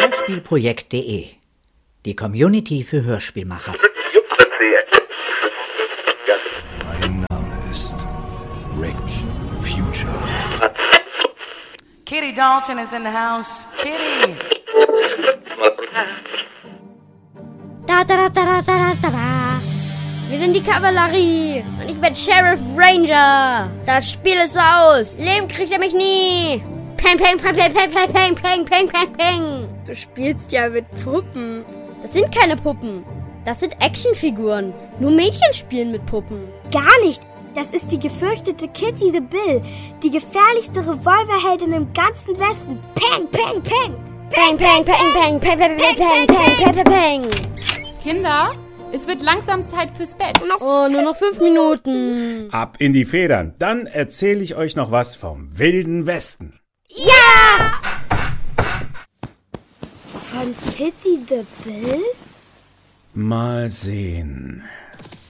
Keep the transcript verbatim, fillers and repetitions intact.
Hörspielprojekt punkt de, die Community für Hörspielmacher. Mein Name ist Rick Future. Kitty Dalton is in the house. Kitty! Da, da, da, da, da, da, da. Wir sind die Kavallerie und ich bin Sheriff Ranger. Das Spiel ist aus. Leben kriegt er mich nie. Peng, peng, peng, peng, peng, peng, peng, peng, peng, peng, peng. Du spielst ja mit Puppen. Das sind keine Puppen. Das sind Actionfiguren. Nur Mädchen spielen mit Puppen. Gar nicht. Das ist die gefürchtete Kitty the Bill. Die gefährlichste Revolverheldin im ganzen Westen. Peng, peng, peng. Peng, peng, peng, peng, peng, peng, peng, peng, peng, peng, peng. Kinder, es wird langsam Zeit fürs Bett. Oh, nur noch fünf Minuten. Ab in die Federn. Dann erzähle ich euch noch was vom Wilden Westen. Ja! Von Kitty the Bill? Mal sehen.